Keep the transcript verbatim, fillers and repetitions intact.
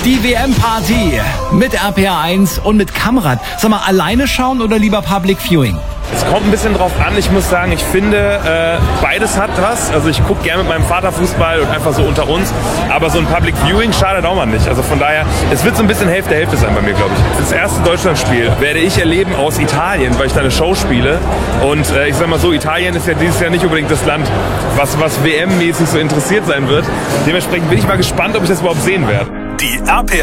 Die W M-Party mit R P R eins und mit Kamrat. Sag mal, alleine schauen oder lieber Public Viewing? Es kommt ein bisschen drauf an. Ich muss sagen, ich finde, äh, beides hat was. Also ich gucke gerne mit meinem Vater Fußball und einfach so unter uns. Aber so ein Public Viewing schadet auch mal nicht. Also von daher, es wird so ein bisschen Hälfte, Hälfte sein bei mir, glaube ich. Das erste Deutschlandspiel werde ich erleben aus Italien, weil ich da eine Show spiele. Und äh, ich sag mal so, Italien ist ja dieses Jahr nicht unbedingt das Land, was, was W M-mäßig so interessiert sein wird. Dementsprechend bin ich mal gespannt, ob ich das überhaupt sehen werde. Die R P